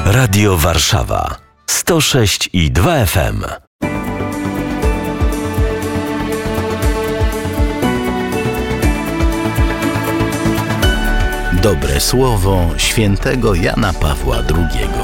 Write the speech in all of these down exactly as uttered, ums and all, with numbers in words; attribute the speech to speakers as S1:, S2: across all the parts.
S1: Radio Warszawa sto sześć i dwa F M.
S2: Dobre słowo świętego Jana Pawła drugiego.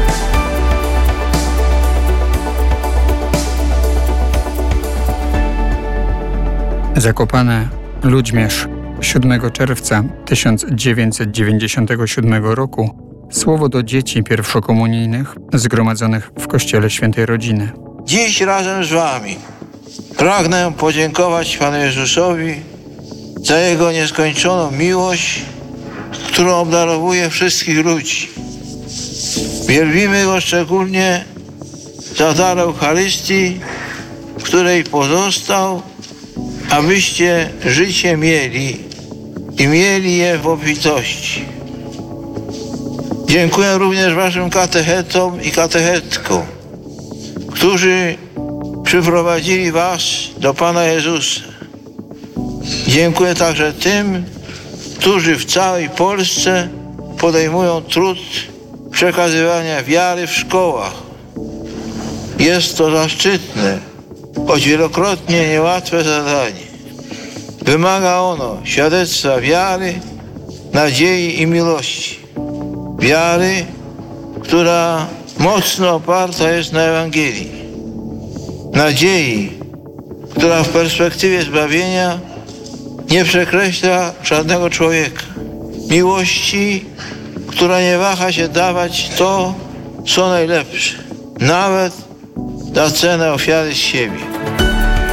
S3: Zakopane, Ludźmierz, siódmego czerwca tysiąc dziewięćset dziewięćdziesiątego siódmego roku. Słowo do dzieci pierwszokomunijnych zgromadzonych w Kościele Świętej Rodziny.
S4: Dziś razem z wami pragnę podziękować Panu Jezusowi za Jego nieskończoną miłość, którą obdarowuje wszystkich ludzi. Wielbimy Go szczególnie za dar Eucharystii, w której pozostał, abyście życie mieli i mieli je w obfitości. Dziękuję również waszym katechetom i katechetkom, którzy przyprowadzili was do Pana Jezusa. Dziękuję także tym, którzy w całej Polsce podejmują trud przekazywania wiary w szkołach. Jest to zaszczytne, choć wielokrotnie niełatwe zadanie. Wymaga ono świadectwa wiary, nadziei i miłości. Wiary, która mocno oparta jest na Ewangelii. Nadziei, która w perspektywie zbawienia nie przekreśla żadnego człowieka. Miłości, która nie waha się dawać to, co najlepsze, nawet za cenę ofiary z siebie.